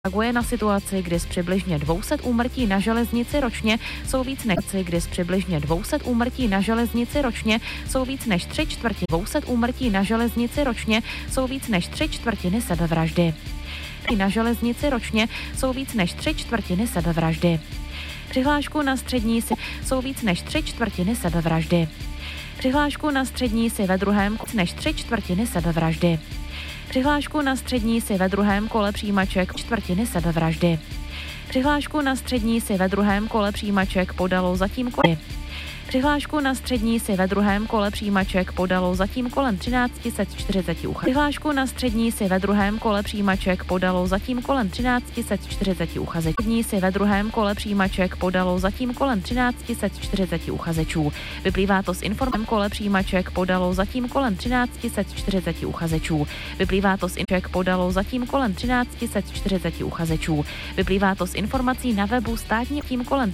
Reaguje na situaci, kdy z přibližně 200 úmrtí na železnici ročně jsou víc než tři čtvrtiny sebevraždy. Na železnici ročně jsou víc než 3/4 sebevraždy. Přihlášku na střední si jsou víc než 3/4 sebevraždy. Přihlášku na střední si ve druhém než 3/4 sebevraždy. Přihlášku na střední si ve druhém kole přijímaček čtvrtiny sebevraždy. Přihlášku na střední si ve druhém kole přijímaček podalo zatím Přihlášku na střední si ve druhém kole přijímaček podalo zatím kolem 1340 uchazečů. Přihlášku na střední si ve druhém kole přijímaček podalo zatím kolem 1340 uchazečů. Si ve druhém kole přijímaček podalo zatím kolem 1340 uchazečů. Vyplývá to z informací kole přijímaček podalo zatím kolem 1340 uchazečů. Vyplývá to z podalo zatím kolem 1340 uchazečů. Vyplývá to z informací na webu státní tím kolem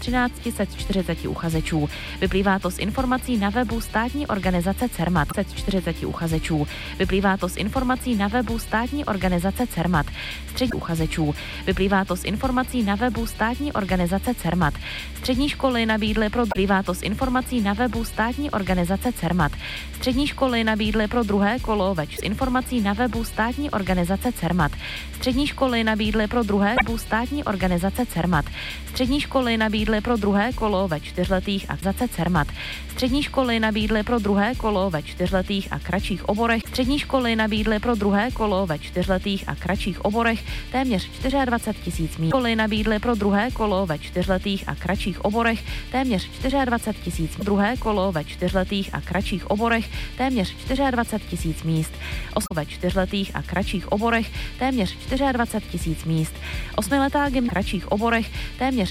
1340 uchazečů. Vyplývá to z informací na webu státní organizace CERMAT 40 uchazečů. Vyplývá to z informací na webu státní organizace CERMAT střední uchazečů. Vyplývá to z informací na webu státní organizace CERMAT. Střední školy nabídly pro vyplývá to z informací na webu státní organizace CERMAT. Střední školy nabídly pro druhé kolo z informací na webu státní organizace CERMAT. Střední školy nabídly pro druhé webu státní organizace CERMAT. Střední školy nabídly pro druhé kolo ve čtyřletých akzace CERMAT. Střední školy nabídly pro druhé kolo ve čtyřletých a kratších oborech. Střední školy nabídly pro druhé kolo ve čtyřletých a kratších oborech téměř 24 000 míst. Školy nabídly pro druhé kolo ve čtyřletých a kratších oborech téměř 24 000. Druhé kolo ve čtyřletých a kratších oborech téměř 24 000 míst. Ve čtyřletých a kratších oborech téměř 24 000 míst. Osmiletá kratších oborech téměř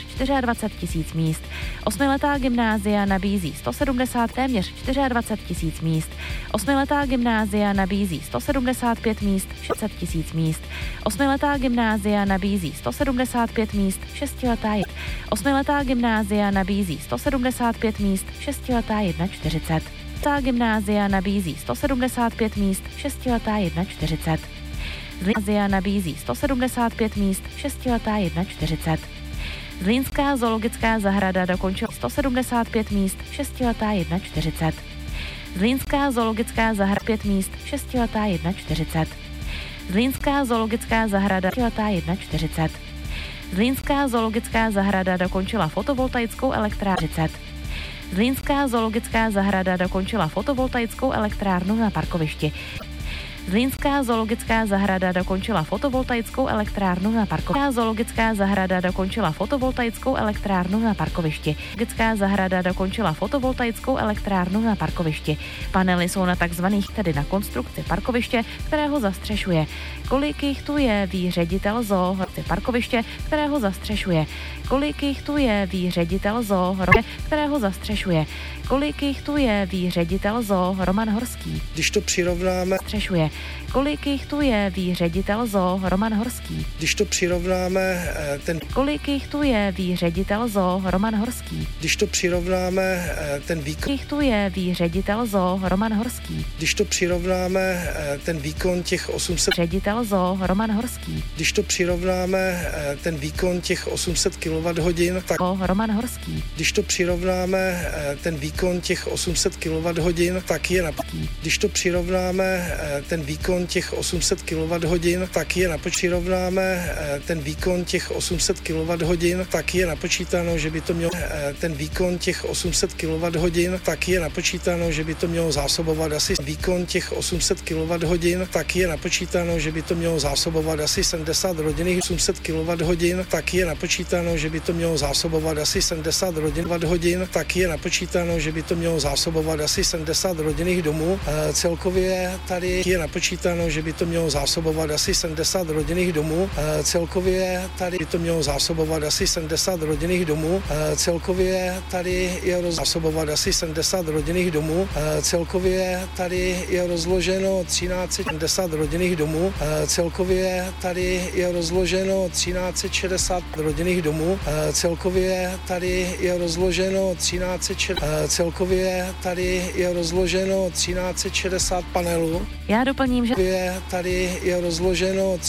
24 000 míst. Osmiletá gymnázia nabízí 170 téměř 24 000 míst. Osmiletá gymnázia nabízí 175 míst, 600 000 míst. Osmiletá gymnázia nabízí 175 míst, šestiletá je. Osmiletá gymnázia nabízí 175 míst, šestiletá 1,40. Osmiletá gymnázia nabízí 175 míst, šestiletá 1,40. Gymnázia nabízí 175 míst, šestiletá 1,40. Zlínská zoologická zahrada dokončila 175 míst, šestiletá 1,40. Zlínská zoologická zahrada 5 míst, šestiletá 1,40. Zlínská zoologická zahrada 1,40. Zlínská zoologická zahrada dokončila fotovoltaickou elektrárnu. Zlínská zoologická zahrada dokončila fotovoltaickou elektrárnu na parkovišti. Zlínská zoologická zahrada dokončila fotovoltaickou elektrárnu na parkovišti. Zoologická zahrada dokončila fotovoltaickou elektrárnu na parkovišti. Zoologická zahrada dokončila fotovoltaickou elektrárnu na parkovišti. Panely jsou na takzvaných, tedy na konstrukci parkoviště, kterého zastřešuje. Kolik jich tu je, ví ředitel zoo parkoviště, kterého zastřešuje. Kolik jich tu je, ví ředitel zoo, kterého zastřešuje. Kolik jich tu je, ví ředitel zoo Roman Horský. Když to přirovnáme, střešuje. Kolik jich tu je, ví ředitel zoo Roman Horský. Když to přirovnáme Kolik jich tu je, ví ředitel zoo Roman Horský. Když to přirovnáme ten výkon. Kolik jich tu je, ví ředitel zoo Roman Horský. Když to přirovnáme ten výkon těch 800. Ředitel zoo Roman Horský. Když to přirovnáme ten výkon těch 800 kWh, tak Roman Horský. Když to přirovnáme ten výkon těch 800 kWh, tak je Když to přirovnáme ten výkon těch 800 kWh, tak je přirovnáme ten výkon těch 800 kWh, tak je napočítáno, že by to mělo ten výkon těch 800 kWh, tak je napočítáno, že by to mělo zásobovat asi výkon těch 800 kWh, tak je napočítáno, že by to mělo zásobovat asi 70 rodinných 800 kWh, tak je napočítáno, že by to mělo zásobovat asi 70 rodin, tak je napočítáno, že by to mělo zásobovat asi 70 rodinných domů. Celkově tady je napočítáno, že by to mělo zásobovat asi 70 rodinných domů. Celkově tady by to mělo zásobovat asi 70 rodinných domů. Celkově tady je zásobovat asi 70 rodinných domů. Celkově tady je rozloženo 1370 rodinných domů. Celkově tady je rozloženo 1360 rodinných domů. Celkově tady je rozloženo 1360 panelů. Já doplním, že tady je rozloženo